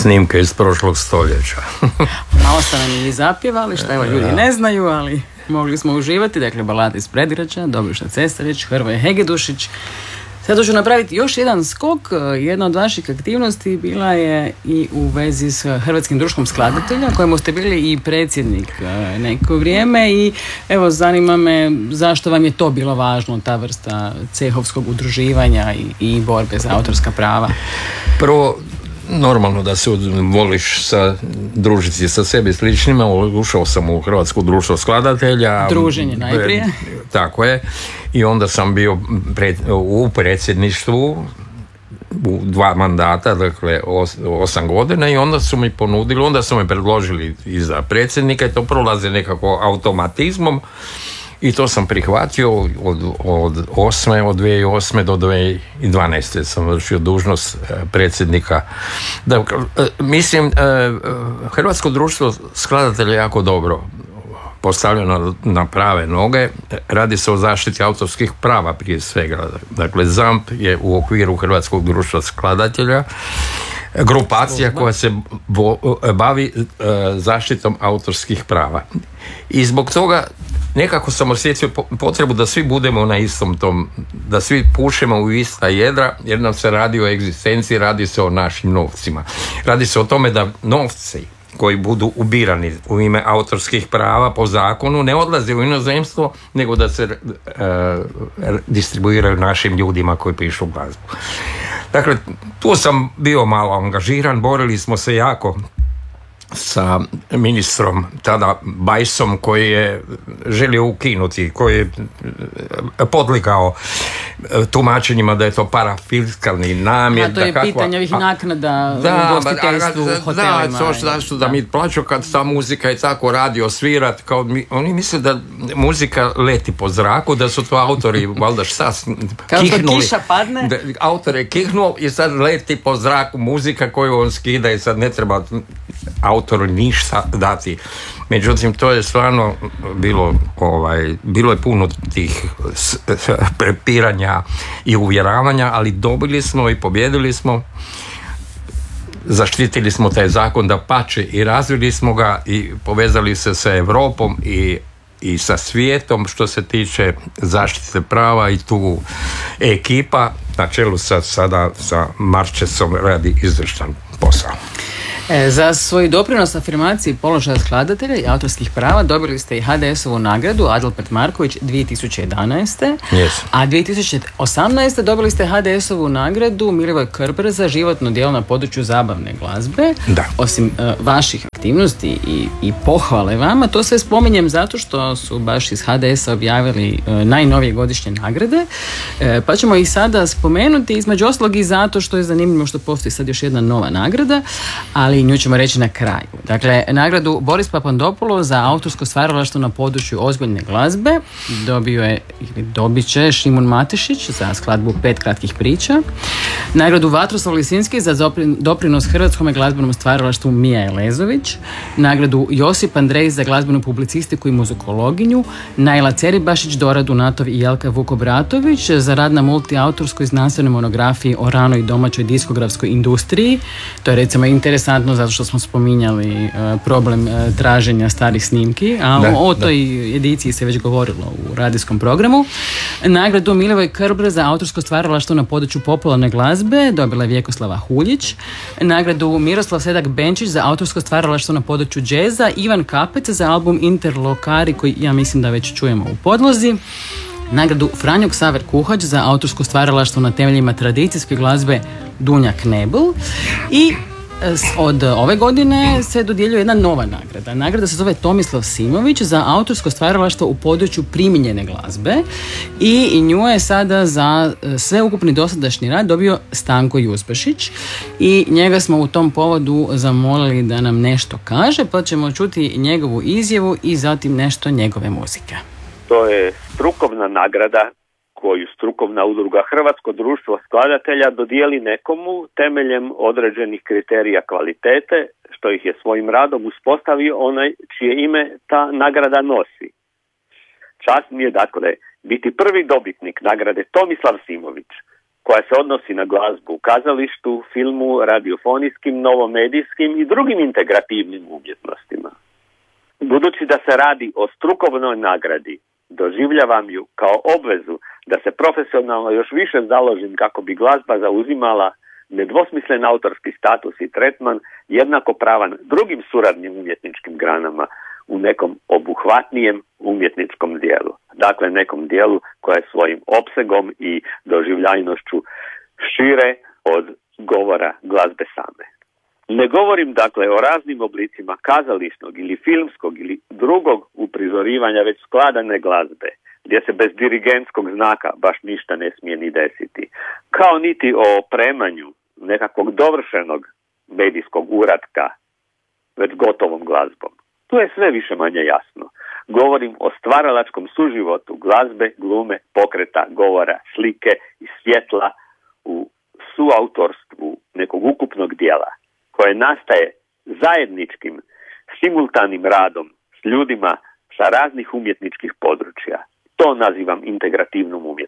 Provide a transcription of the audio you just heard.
snimke iz prošlog stoljeća. Malo ste nam i zapjevali, što evo ljudi ne znaju, ali mogli smo uživati. Dakle, balada iz Predgrađa, Dobriša Cestarić, Hrvoje Hegedušić. Sada ću napraviti još jedan skok. Jedna od vaših aktivnosti bila je i u vezi s Hrvatskim društvom skladatelja, kojemu ste bili i predsjednik neko vrijeme, i evo zanima me zašto vam je to bilo važno, ta vrsta cehovskog udruživanja i borbe za autorska prava. Prvo, normalno da se voliš družiti sa sebi sličnima. Ušao sam u Hrvatsko društvo skladatelja. Druženje najprije. Tako je. I onda sam bio u predsjedništvu u 2 mandata, dakle 8 godina, i onda su mi ponudili, onda su me predložili i za predsjednika, i to prolaze nekako automatizmom. I to sam prihvatio od 2008. do 2012. sam vršio dužnost predsjednika. Dakle, mislim, Hrvatsko društvo skladatelja je jako dobro postavljeno na prave noge. Radi se o zaštiti autorskih prava prije svega. Dakle, ZAMP je u okviru Hrvatskog društva skladatelja grupacija koja se bavi zaštitom autorskih prava. I zbog toga nekako sam osjetio potrebu da svi budemo na istom tom, da svi pušemo u ista jedra, jer nam se radi o egzistenciji, radi se o našim novcima. Radi se o tome da novci koji budu ubirani u ime autorskih prava po zakonu ne odlaze u inozemstvo, nego da se distribuiraju našim ljudima koji pišu glazbu. Dakle, tu sam bio malo angažiran, borili smo se jako sa ministrom tada Bajsom, koji je želio ukinuti, koji je podlikao tumačenjima da je to parafiskalni namjet. A to je pitanje ovih naknada u ugostiteljstvu, hotelima. Zašto da mi plaću kad ta muzika je tako radio svirat, kao oni misle da muzika leti po zraku, da su to autori valjda šta kihnuli. Kao kiša padne? Autor je kihnuo i sad leti po zraku muzika koju on skida i sad ne treba autoru ništa dati. Međutim, to je stvarno bilo je puno tih prepiranja i uvjeravanja, ali dobili smo i pobjedili smo. Zaštitili smo taj zakon dapače i razvili smo ga i povezali se sa Europom i sa svijetom što se tiče zaštite prava, i tu ekipa na čelu sada sa Marčesom radi izvrstan posao. Za svoj doprinos afirmaciji položaja skladatelja i autorskih prava dobili ste i HDS-ovu nagradu Adalbert Marković 2011. Yes. A 2018. dobili ste HDS-ovu nagradu Milivoj Krber za životno djelo na području zabavne glazbe. Da. Osim vaših aktivnosti i pohvale vama, to sve spominjem zato što su baš iz HDS-a objavili najnovije godišnje nagrade, pa ćemo ih sada spomenuti, između ostalog i zato što je zanimljivo što postoji sad još jedna nova nagrada, ali nju ćemo reći na kraju. Dakle, nagradu Boris Papandopoulos za autorsko stvaralaštvo na području ozbiljne glazbe dobit će Šimun Matešić za skladbu 5 kratkih priča. Nagradu Vatroslav Lisinski za doprinos hrvatskome glazbenom stvaralaštvu Mija Elezović. Nagradu Josip Andrej za glazbenu publicistiku i muzikologinju. Najla Ceribašić, Dora Dunatov i Jelka Vukobratović za rad na multiautorskoj znanstvenoj monografiji o ranoj domaćoj diskografskoj industriji. To je recimo interesantno zato što smo spominjali problem traženja starih snimki, a o toj ediciji se već govorilo u radijskom programu. Nagradu Milivoj Krber za autorsko stvaralaštvo na području popularne glazbe dobila je Vjekoslava Huljić. Nagradu Miroslav Sedak Benčić za autorsko stvaralaštvo na području džeza, Ivan Kapec za album Interlokari, koji ja mislim da već čujemo u podlozi. Nagradu Franjo Ksaver Kuhać za autorsko stvaralaštvo na temeljima tradicijske glazbe Dunja Knebel. I od ove godine se dodjeljuje jedna nova nagrada. Nagrada se zove Tomislav Simović za autorsko stvaralaštvo u području primijenjene glazbe, i nju je sada za sveukupni dosadašnji rad dobio Stanko Juzbešić, i njega smo u tom povodu zamolili da nam nešto kaže, pa ćemo čuti njegovu izjavu i zatim nešto njegove muzike. To je strukovna nagrada koju strukovna udruga Hrvatsko društvo skladatelja dodijeli nekomu temeljem određenih kriterija kvalitete, što ih je svojim radom uspostavio onaj čije ime ta nagrada nosi. Čast mi je dakle biti prvi dobitnik nagrade Tomislav Simović koja se odnosi na glazbu u kazalištu, filmu, radiofonijskim, novomedijskim i drugim integrativnim umjetnostima. Budući da se radi o strukovnoj nagradi, doživljavam ju kao obvezu da se profesionalno još više založim kako bi glazba zauzimala nedvosmislen autorski status i tretman jednakopravan drugim suradnim umjetničkim granama u nekom obuhvatnijem umjetničkom dijelu. Dakle, nekom dijelu koje svojim opsegom i doživljajnošću šire od govora glazbe same. Ne govorim dakle o raznim oblicima kazališnog ili filmskog ili drugog uprizorivanja već skladane glazbe, gdje se bez dirigentskog znaka baš ništa ne smije ni desiti, kao niti o opremanju nekakvog dovršenog medijskog uratka već gotovom glazbom. Tu je sve više manje jasno. Govorim o stvaralačkom suživotu glazbe, glume, pokreta, govora, slike i svjetla u suautorstvu nekog ukupnog dijela, koje nastaje zajedničkim, simultanim radom s ljudima sa raznih umjetničkih područja. To nazivam integrativnom umjetnošću.